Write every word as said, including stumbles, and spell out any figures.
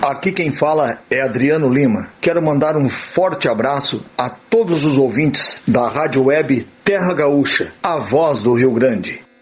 Aqui quem fala é Adriano Lima. Quero mandar um forte abraço a todos os ouvintes da Rádio Web Terra Gaúcha, a voz do Rio Grande.